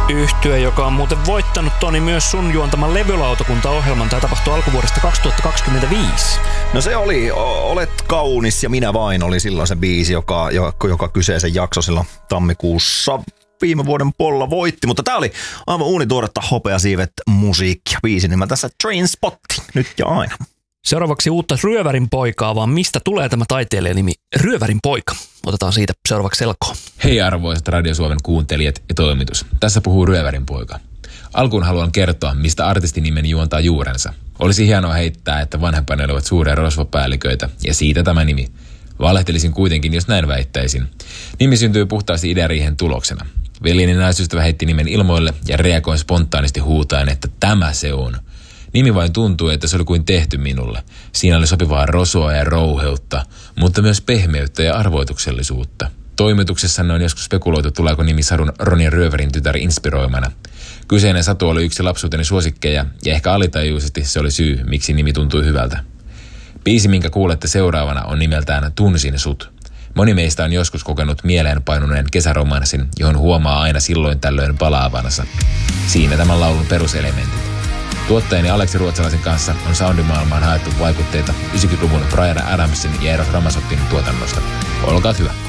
Yhtye, joka on muuten voittanut, Toni, myös sun juontaman levylautakuntaohjelman. Tämä tapahtui alkuvuodesta 2025. No se oli Olet kaunis ja minä vain oli silloin se biisi, joka kyseisen jakso silloin tammikuussa viime vuoden Polla voitti. Mutta tää oli aivan uunituoretta hopeasiivet musiikkia. Biisi nimeltä Trainspotting, nyt ja aina. Seuraavaksi uutta Ryövärin poikaa, vaan mistä tulee tämä taiteilijan nimi Ryövärin poika? Otetaan siitä seuraavaksi selkoa. Hei arvoisat Radio Suomen kuuntelijat ja toimitus. Tässä puhuu Ryövärin poika. Alkuun haluan kertoa, mistä artistinimen juontaa juurensa. Olisi hienoa heittää, että vanhempani olivat suuria rosvopäälliköitä ja siitä tämä nimi. Valehtelisin kuitenkin, jos näin väittäisin. Nimi syntyy puhtaasti ideariihen tuloksena. Veljeni naisystävä heitti nimen ilmoille ja reagoin spontaanisti huutaen, että tämä se on. Nimi vain tuntui, että se oli kuin tehty minulle. Siinä oli sopivaa rosoa ja rouheutta, mutta myös pehmeyttä ja arvoituksellisuutta. Toimituksessanne on joskus spekuloitu, tuleeko nimi sadun Ronja Ryövärin tytär inspiroimana. Kyseinen satu oli yksi lapsuuteni suosikkeja ja ehkä alitajuisesti se oli syy, miksi nimi tuntui hyvältä. Biisi, minkä kuulette seuraavana, on nimeltään Tunsin sut. Moni meistä on joskus kokenut mieleenpainuneen kesäromanssin, johon huomaa aina silloin tällöin palaavansa. Siinä tämän laulun peruselementit. Tuottajani Aleksi Ruotsalaisen kanssa on soundimaailmaan haettu vaikutteita 90-luvun Bryan Adamsin ja Eros Ramazzotin tuotannosta. Olkaa hyvä.